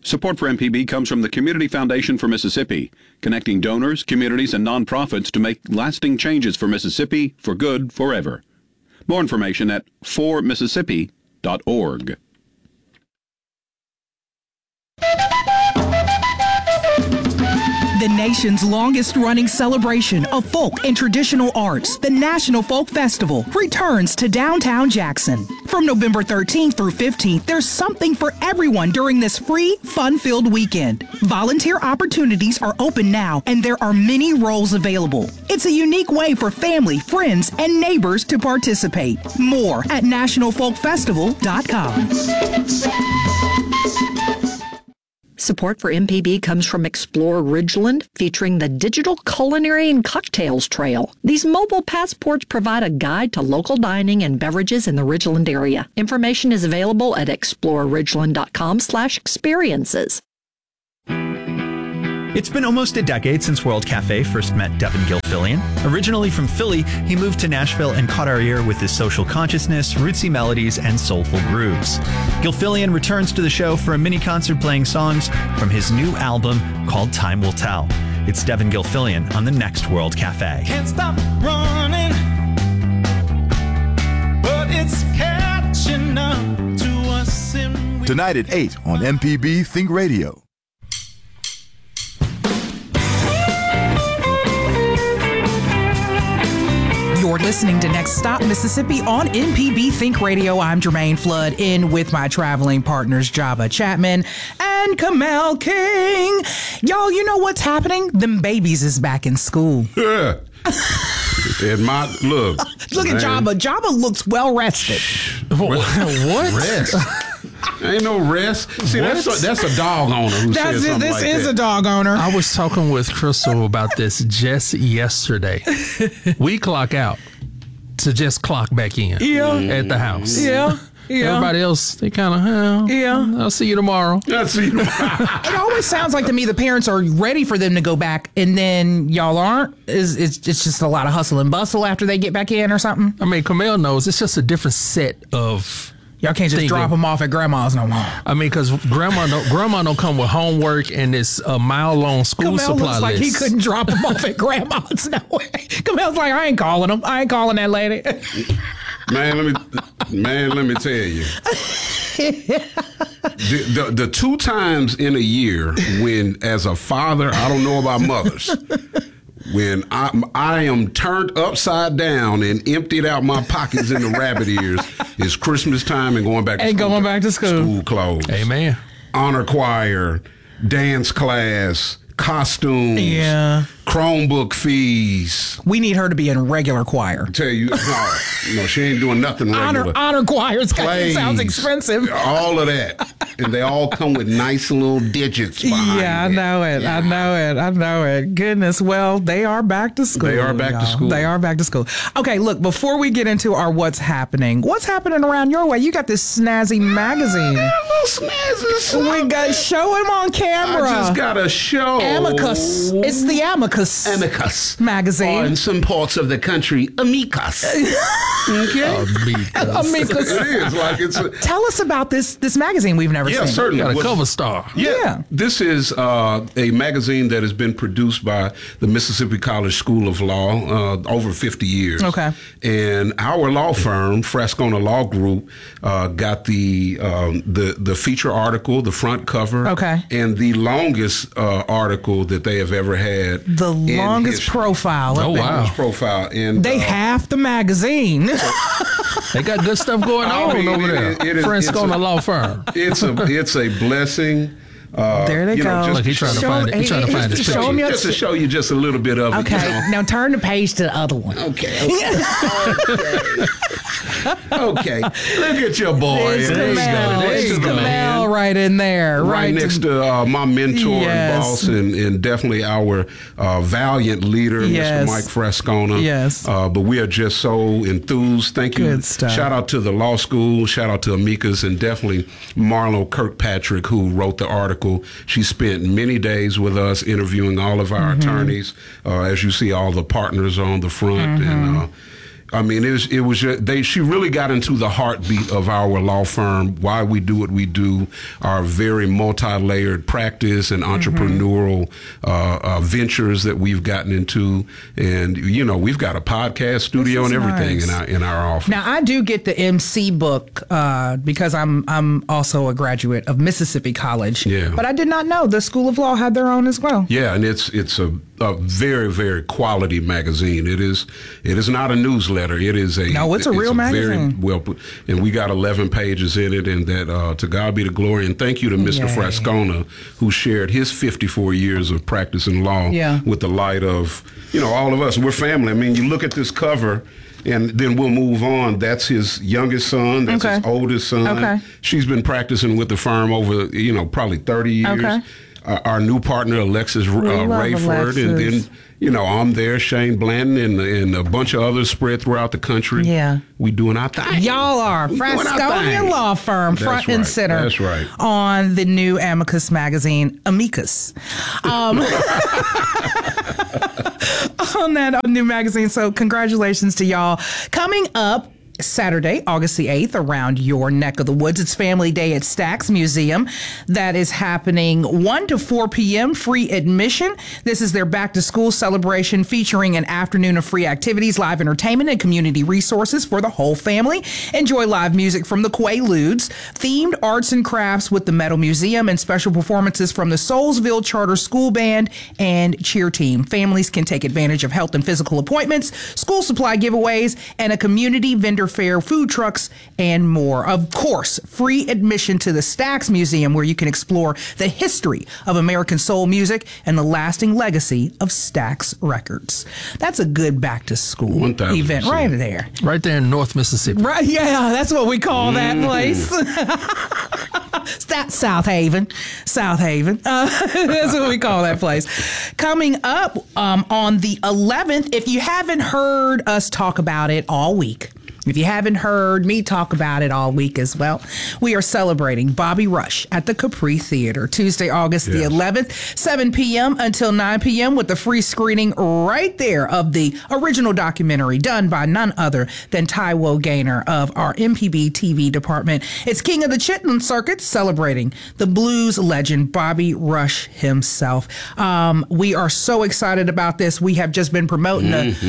Support for MPB comes from the Community Foundation for Mississippi, connecting donors, communities, and nonprofits to make lasting changes for Mississippi for good forever. More information at formississippi.org. The nation's longest-running celebration of folk and traditional arts, the National Folk Festival, returns to downtown Jackson. From November 13th through 15th, there's something for everyone during this free, fun-filled weekend. Volunteer opportunities are open now, and there are many roles available. It's a unique way for family, friends, and neighbors to participate. More at nationalfolkfestival.com. Support for MPB comes from Explore Ridgeland, featuring the Digital Culinary and Cocktails Trail. These mobile passports provide a guide to local dining and beverages in the Ridgeland area. Information is available at exploreridgeland.com/experiences. It's been almost a decade since World Cafe first met Devin Gilfillian. Originally from Philly, he moved to Nashville and caught our ear with his social consciousness, rootsy melodies, and soulful grooves. Gilfillian returns to the show for a mini concert playing songs from his new album called Time Will Tell. It's Devin Gilfillian on the next World Cafe. Can't stop running, but it's catching up to us. Tonight at 8 on MPB Think Radio. You're listening to Next Stop Mississippi on MPB Think Radio. I'm Jermaine Flood, in with my traveling partners Java Chapman and Kamel King. Y'all, you know what's happening? Them babies is back in school. Yeah. And look at Java. Java looks well rested. What? Rest? Ain't no rest. See, that's a dog owner who says something like that. This is a dog owner. I was talking with Crystal about this just yesterday. We clock out to just clock back in at the house. Yeah. Everybody else, they kind of, I'll see you tomorrow. It always sounds like to me the parents are ready for them to go back, and then y'all aren't. It's just a lot of hustle and bustle after they get back in or something. I mean, Kamel knows it's just a different set of... Y'all can't just drop them off at grandma's no more. I mean, because grandma don't come with homework and it's a mile-long school supply looks like list. He couldn't drop them off at grandma's no way. Kamel's like, I ain't calling them. I ain't calling that lady. Man, let me tell you. The two times in a year when, as a father, I don't know about mothers, when I am turned upside down and emptied out my pockets into rabbit ears, is Christmas time and going back to school. School clothes. Amen. Honor choir, dance class, costumes, Chromebook fees. We need her to be in regular choir. I tell you, no, she ain't doing nothing regular. Honor choir sounds expensive. All of that. And they all come with nice little digits behind it. I know it. Goodness, well, they are back to school. They are back to school. Okay, look, before we get into our what's happening around your way? You got this snazzy magazine. We got show him on camera. I just got a show. Amicus. It's the Amicus magazine. In some parts of the country, Amicus. Okay? Amicus. It is. Tell us about this magazine we've never seen. Yeah, certainly. Got a cover star. Yeah. This is a magazine that has been produced by the Mississippi College School of Law over 50 years. Okay. And our law firm, Frascona Law Group, got the feature article, the front cover, and the longest article that they have ever had. The longest profile. Oh, wow. Longest profile. And they half the magazine. They got good stuff going on over there. Frascona Law Firm. It's a blessing. There they go. Look, he's trying to find it. He's trying to find his picture. Just to show you just a little bit of it. Okay, now turn the page to the other one. Okay. Okay. Look at your boy. There's Kamel right in there. Right next to my mentor and boss and definitely our valiant leader, Mr. Mike Frascona. Yes. But we are just so enthused. Thank you. Good stuff. Shout out to the law school. Shout out to Amicus and definitely Marlo Kirkpatrick, who wrote the article. She spent many days with us interviewing all of our attorneys. As you see, all the partners are on the front. I mean, she really got into the heartbeat of our law firm, why we do what we do, our very multi-layered practice and entrepreneurial ventures that we've gotten into. And, we've got a podcast studio and everything in our office. Now, I do get the MC book because I'm also a graduate of Mississippi College. Yeah. But I did not know the School of Law had their own as well. Yeah, and it's a very, very quality magazine. It is not a newsletter. It is it's a real magazine. Very well put, and we got 11 pages in it, and that to God be the glory. And thank you to Mr. Frascona, who shared his 54 years of practicing law with the light of all of us. We're family. I mean, you look at this cover. And then we'll move on. That's his youngest son. That's his oldest son. Okay. She's been practicing with the firm over, probably 30 years. Okay. Our new partner, Alexis Rayford. And then, I'm there, Shane Blanton, and a bunch of others spread throughout the country. Yeah. We doing our thing. Y'all are Frasconian Law Firm, front and center. That's right. On the new Amicus magazine, Amicus. On that new magazine. So congratulations to y'all. Coming up Saturday, August the 8th, around your neck of the woods, it's Family Day at Stax Museum. That is happening 1 to 4 p.m., free admission. This is their back-to-school celebration featuring an afternoon of free activities, live entertainment, and community resources for the whole family. Enjoy live music from the Quaaludes, themed arts and crafts with the Metal Museum, and special performances from the Soulsville Charter School Band and cheer team. Families can take advantage of health and physical appointments, school supply giveaways, and a community vendor fair, food trucks, and more. Of course, free admission to the Stax Museum, where you can explore the history of American soul music and the lasting legacy of Stax Records. That's a good back-to-school 1,000%. event right there. Right there in North Mississippi. Right, yeah, that's what we call that place. That's South Haven. That's what we call that place. Coming up on the 11th, if you haven't heard us talk about it all week, if you haven't heard me talk about it all week as well, we are celebrating Bobby Rush at the Capri Theater, Tuesday, August the 11th, 7 p.m. until 9 p.m. with the free screening right there of the original documentary done by none other than Taiwo Gaynor of our MPB TV department. It's King of the Chitlin Circuit, celebrating the blues legend Bobby Rush himself. We are so excited about this. We have just been promoting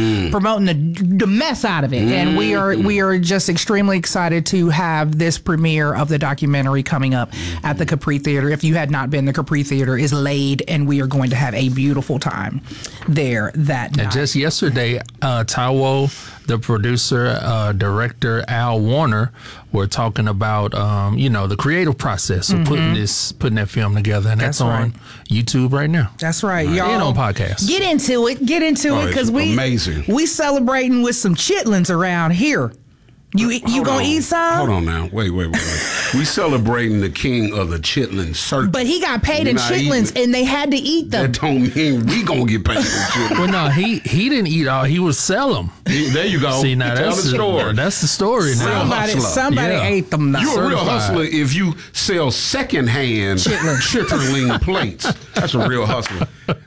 the mess out of it, and we are just extremely excited to have this premiere of the documentary coming up at the Capri Theater. If you had not been, the Capri Theater is laid, and we are going to have a beautiful time there that night. And just yesterday, Taiwo, the producer, director, Al Warner, were talking about the creative process of putting that film together, and that's on YouTube right now. That's right, y'all. And on podcast. Get into it because we celebrating with some chitlins around here. You gonna eat some? Hold on now. Wait. We celebrating the king of the chitlin circuit. But he got paid in chitlins, and they had to eat them. That don't mean we gonna get paid for chitlins. Well, no, he didn't eat all. He would sell them. There you go. See, now Tell that's the story. That's the story now. Somebody ate them. Now. You're a real hustler if you sell secondhand chitterling plates. That's a real hustler.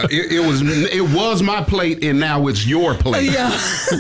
It was my plate, and now it's your plate. Yeah.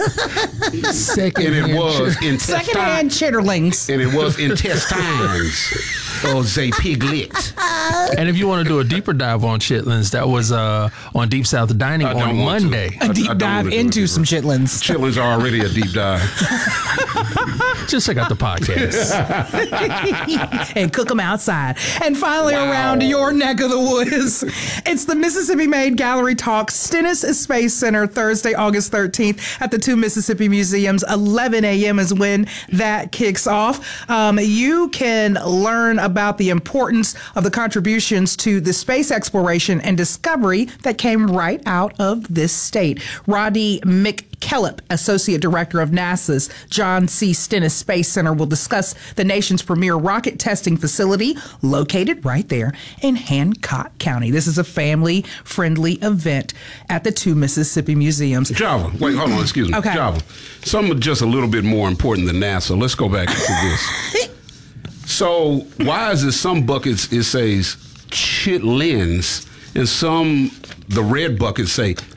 Secondhand chitterlings. And it was intestines. Oh, they piglet. And if you want to do a deeper dive on chitlins, that was on Deep South Dining on Monday. A deep dive into some chitlins. Chitlins are already a deep dive. Just check out the podcast. And cook them outside. And finally, around your neck of the woods, it's the Mississippi-made Gallery Talk Stennis Space Center, Thursday, August 13th at the two Mississippi Museums. 11 a.m. is when that kicks off. You can learn about the importance of the contributions to the space exploration and discovery that came right out of this state. Roddy McKellip, Associate Director of NASA's John C. Stennis Space Center, will discuss the nation's premier rocket testing facility located right there in Hancock County. This is a family-friendly event at the two Mississippi Museums. Java, wait, hold on, excuse me. Okay. Java, something just a little bit more important than NASA. Let's go back to this. So why is it some buckets it says chitlins and some, the red buckets say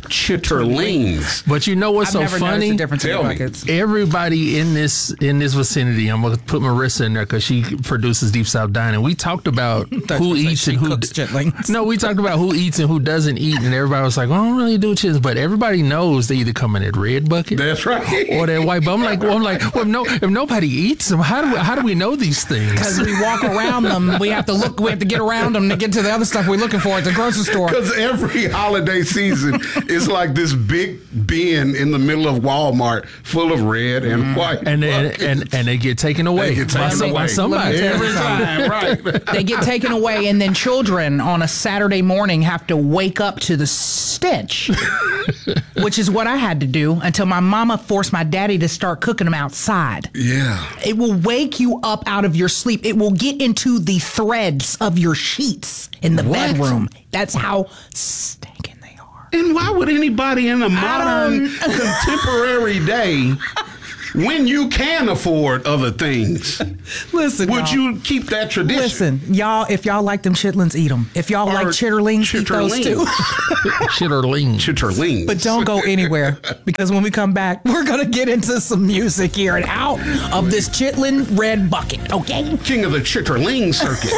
chitterlings. But you know what's I've so never noticed funny? the difference in the Tell me. buckets. Everybody in this vicinity, I'm gonna put Marissa in there because she produces Deep South Dining. We talked about who eats and who cooks chitlins. No, we talked about who eats and who doesn't eat, and everybody was like, "Well, I don't really do chitlins," but everybody knows they either come in that red bucket That's right. or that white. But I'm like, if nobody eats them, how do we know these things? Because we walk around them, we have to get around them to get to the other stuff we're looking for at the grocery store. Because every holiday season is like this big bin in the middle of Walmart full of red and white. And buckets. they get taken away. They get taken by away. somebody. Every time, right. They get taken away, and then children on a Saturday morning have to wake up to the stench, which is what I had to do until my mama forced my daddy to start cooking them outside. Yeah. It will wake you up out of your sleep. It will get into the threads of your sheets in the bedroom. That's how stinking they are. And why would anybody in a modern contemporary day, when you can afford other things, Listen, would y'all. you keep that tradition? Listen, y'all, if y'all like them chitlins, eat them. If y'all like chitterlings, eat those too. Chitterlings. But don't go anywhere, because when we come back, we're going to get into some music here and out of this chitlin red bucket, okay? King of the chitterling circuit.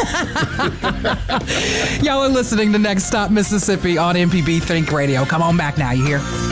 Y'all are listening to Next Stop Mississippi on MPB Think Radio. Come on back now, you hear?